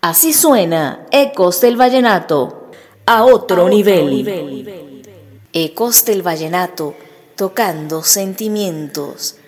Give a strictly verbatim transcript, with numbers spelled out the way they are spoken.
Así suena Ecos del Vallenato, a otro, a nivel. otro nivel. Ecos del Vallenato, tocando sentimientos,